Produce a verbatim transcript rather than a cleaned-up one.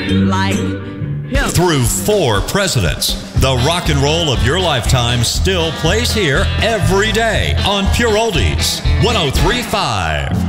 like him. Through four presidents, the rock and roll of your lifetime still plays here every day on Pure Oldies one oh three point five.